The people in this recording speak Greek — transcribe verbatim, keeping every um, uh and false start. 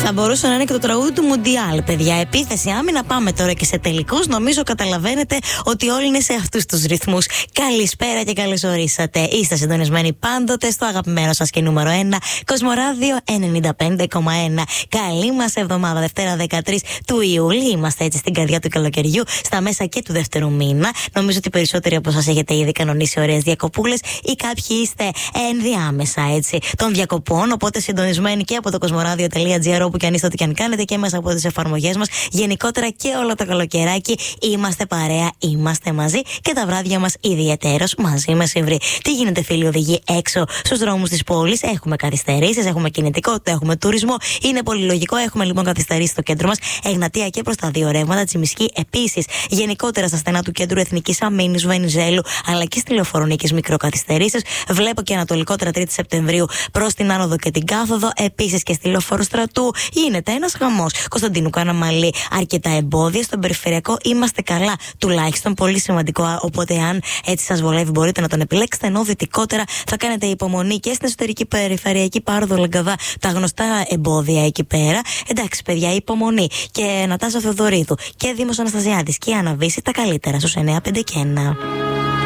Θα μπορούσε να είναι και το τραγούδι του Μουντιάλ, παιδιά. Επίθεση, άμυνα, πάμε τώρα και σε τελικούς. Νομίζω καταλαβαίνετε ότι όλοι είναι σε αυτούς τους ρυθμούς. Καλησπέρα και καλώς ορίσατε. Είστε συντονισμένοι πάντοτε στο αγαπημένο σας και νούμερο ένα, Κοσμοράδιο ενενήντα πέντε κόμμα ένα. Καλή μας εβδομάδα, Δευτέρα δεκατρείς του Ιούλη. Είμαστε έτσι στην καρδιά του καλοκαιριού, στα μέσα και του δεύτερου μήνα. Νομίζω ότι περισσότεροι από εσάς έχετε ήδη κανονίσει ωραίες διακοπούλες ή κάποιοι είστε ενδιάμεσα έτσι των διακοπών. Οπότε συντονισμένοι και από το κοσμοράδιο.gr, όπου και αν είστε, ό,τι και αν κάνετε, και μέσα από τις εφαρμογές μας. Γενικότερα και όλο το καλοκαιράκι είμαστε παρέα, είμαστε μαζί και τα βράδια μας ιδιαιτέρως μαζί μεσημβρή. Τι γίνεται, φίλοι οδηγοί, έξω στους δρόμους της πόλης? Έχουμε καθυστερήσεις, έχουμε κινητικότητα, έχουμε τουρισμό. Είναι πολύ λογικό. Έχουμε λοιπόν καθυστερήσει στο κέντρο μας, Εγνατία και προς τα δύο ρεύματα, Τσιμισκή επίσης. Γενικότερα στα στενά του κέντρου Εθνικής Αμήνης, Βενιζέλου, αλλά και στη Λεωφορονίκης μικροκαθυστερήσεις. Βλέπω και ανατολικότερα τρίτη Σεπτεμβρίου προς την άνοδο και την κάθοδο. Επίσης και στη Λεωφόρο Στρατού γίνεται ένας χαμός. Κωνσταντίνου Καναμαλή, αρκετά εμπόδια. Στον περιφερειακό είμαστε καλά, τουλάχιστον πολύ σημαντικό. Οπότε, αν έτσι σας βολεύει, μπορείτε να τον επιλέξετε. Ενώ δυτικότερα θα κάνετε υπομονή και στην εσωτερική περιφερειακή πάροδο Λαγκαδά, τα γνωστά εμπόδια εκεί πέρα. Εντάξει, παιδιά, υπομονή. Και Νατάσα Θεοδωρίδου και Δήμος Αναστασιάδης και Άννα Βύση, τα καλύτερα στους εννιά πέντε και ένα.